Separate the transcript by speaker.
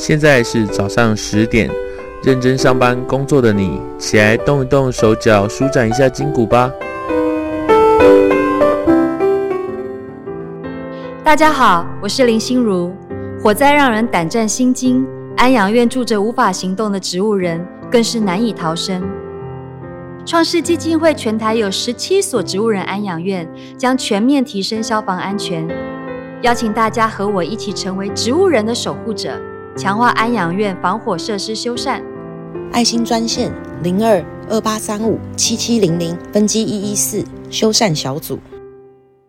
Speaker 1: 现在是早上10点，认真上班工作的你，起来动一动手脚，舒展一下筋骨吧。
Speaker 2: 大家好，我是林心如。火灾让人胆战心惊，安养院住着无法行动的植物人，更是难以逃生。创世基金会全台有17所植物人安养院，将全面提升消防安全，邀请大家和我一起成为植物人的守护者，强化安养院防火设施修缮。
Speaker 3: 爱心专线0228357700分机114修缮小组。